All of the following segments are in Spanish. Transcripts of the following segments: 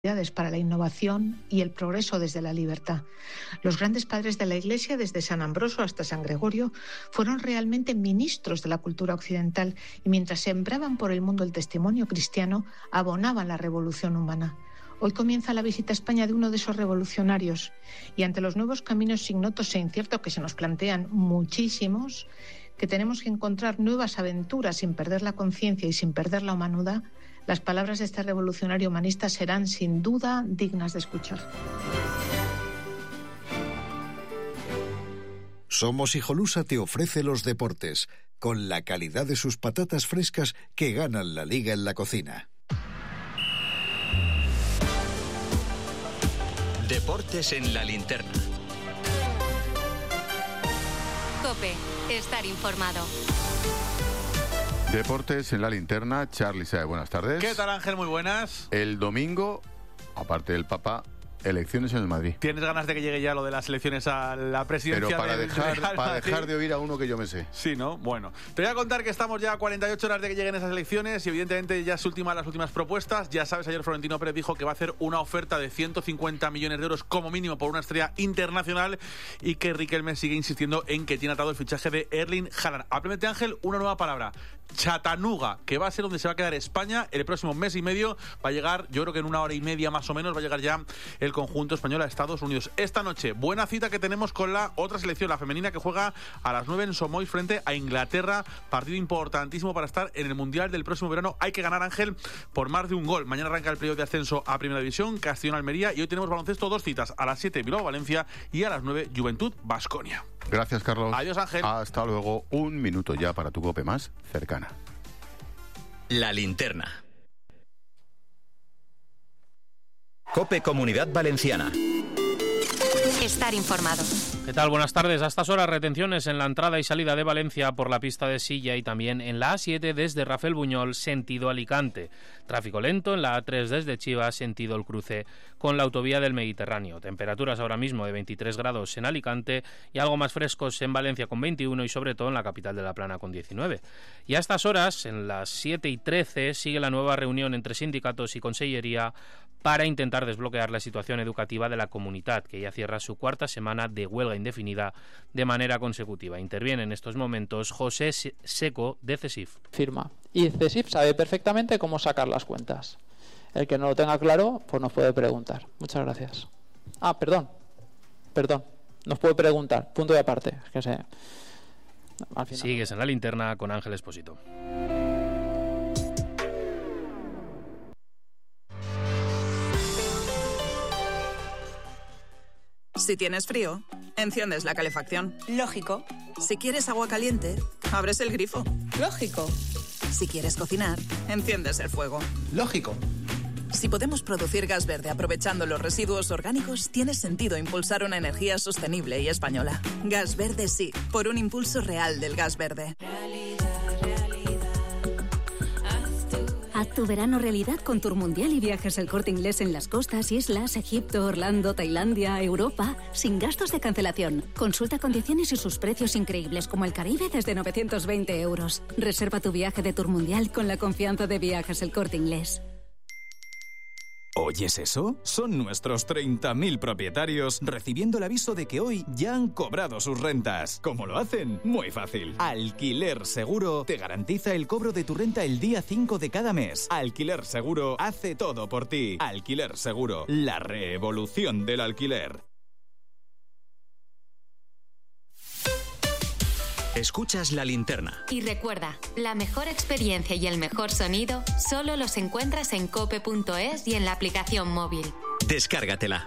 para la innovación y el progreso desde la libertad. Los grandes padres de la Iglesia, desde San Ambroso hasta San Gregorio, fueron realmente ministros de la cultura occidental y mientras sembraban por el mundo el testimonio cristiano, abonaban la revolución humana. Hoy comienza la visita a España de uno de esos revolucionarios y ante los nuevos caminos ignotos e inciertos que se nos plantean muchísimos, que tenemos que encontrar nuevas aventuras sin perder la conciencia y sin perder la humanidad, las palabras de este revolucionario humanista serán sin duda dignas de escuchar. Somos Hijolusa te ofrece los deportes, con la calidad de sus patatas frescas que ganan la liga en la cocina. Deportes en la linterna. COPE, estar informado. Deportes en la linterna, Charly Saez, buenas tardes. ¿Qué tal, Ángel? Muy buenas. El domingo, aparte del Papa, elecciones en el Madrid. ¿Tienes ganas de que llegue ya lo de las elecciones a la presidencia? Pero para del Real Madrid? dejar de oír a uno que yo me sé. Sí, ¿no? Bueno, te voy a contar que estamos ya a 48 horas de que lleguen esas elecciones y evidentemente ya es las últimas propuestas. Ya sabes, ayer Florentino Pérez dijo que va a hacer una oferta de 150 millones de euros como mínimo por una estrella internacional y que Riquelme sigue insistiendo en que tiene atado el fichaje de Erling Haaland. Aplémente, Ángel, una nueva palabra. Chattanooga, que va a ser donde se va a quedar España el próximo mes y medio. Va a llegar, yo creo que en una hora y media más o menos, va a llegar ya el conjunto español a Estados Unidos. Esta noche, buena cita que tenemos con la otra selección, la femenina, que juega a las 9 en Somois frente a Inglaterra. Partido importantísimo para estar en el Mundial del próximo verano. Hay que ganar, Ángel, por más de un gol. Mañana arranca el periodo de ascenso a Primera División, Castellón-Almería, y hoy tenemos baloncesto, dos citas, a las 7 Bilbao-Valencia y a las 9 Juventud-Baskonia. Gracias, Carlos. Adiós, Ángel. Hasta luego. Un minuto ya para tu COPE más cercana. La linterna. COPE Comunidad Valenciana. Estar informado. ¿Qué tal? Buenas tardes. A estas horas, retenciones en la entrada y salida de Valencia por la pista de Silla y también en la A7 desde Rafael Buñol, sentido Alicante. Tráfico lento en la A3 desde Chivas, sentido el cruce con la autovía del Mediterráneo. Temperaturas ahora mismo de 23 grados en Alicante y algo más frescos en Valencia con 21 y sobre todo en la capital de La Plana con 19. Y a estas horas, en las 7:13, sigue la nueva reunión entre sindicatos y consellería para intentar desbloquear la situación educativa de la comunidad, que ya cierra su cuarta semana de huelga indefinida de manera consecutiva. Interviene en estos momentos José Seco, de CESIF. Firma. Y CESIF sabe perfectamente cómo sacar las cuentas. El que no lo tenga claro, pues nos puede preguntar. Muchas gracias. Perdón. Nos puede preguntar. Punto y aparte. Es que sé. Al final. Sigues en la linterna con Ángel Espósito. Si tienes frío, enciendes la calefacción. Lógico. Si quieres agua caliente, abres el grifo. Lógico. Si quieres cocinar, enciendes el fuego. Lógico. Si podemos producir gas verde aprovechando los residuos orgánicos, tiene sentido impulsar una energía sostenible y española. Gas verde sí, por un impulso real del gas verde. Haz tu verano realidad con Tour Mundial y Viajes El Corte Inglés en las costas, islas, Egipto, Orlando, Tailandia, Europa, sin gastos de cancelación. Consulta condiciones y sus precios increíbles como el Caribe desde 920 euros. Reserva tu viaje de Tour Mundial con la confianza de Viajes El Corte Inglés. ¿Oyes eso? Son nuestros 30.000 propietarios recibiendo el aviso de que hoy ya han cobrado sus rentas. ¿Cómo lo hacen? Muy fácil. Alquiler Seguro te garantiza el cobro de tu renta el día 5 de cada mes. Alquiler Seguro hace todo por ti. Alquiler Seguro, la revolución del alquiler. Escuchas La Linterna. Y recuerda, la mejor experiencia y el mejor sonido solo los encuentras en cope.es y en la aplicación móvil. Descárgatela.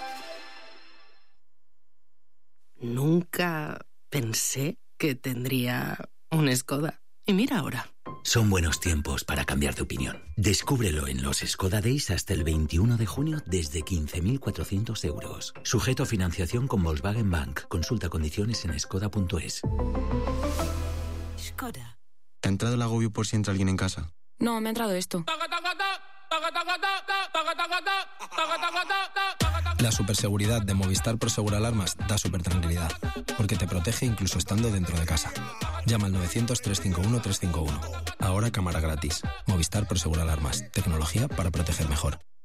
Nunca pensé que tendría un Skoda. Y mira ahora. Son buenos tiempos para cambiar de opinión. Descúbrelo en los Skoda Days hasta el 21 de junio desde 15.400 euros. Sujeto a financiación con Volkswagen Bank. Consulta condiciones en skoda.es. Skoda. ¿Te ha entrado el agobio por si entra alguien en casa? No, me ha entrado esto. La superseguridad de Movistar Prosegur Alarmas da supertranquilidad, porque te protege incluso estando dentro de casa. Llama al 900-351-351. Ahora cámara gratis. Movistar Prosegur Alarmas. Tecnología para proteger mejor.